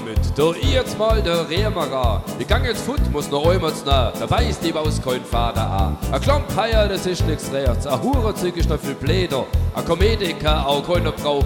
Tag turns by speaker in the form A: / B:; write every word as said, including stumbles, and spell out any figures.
A: mit, da jetzt mal der Rehmager. Ich gang jetzt fut, muss noch einmal zu nah, dabei ist die Maus kein Vater an. A Klomp Heier, das ist nix rechts, a Hurenzeug ist noch viel Bläder, a Komediker auch keiner braucht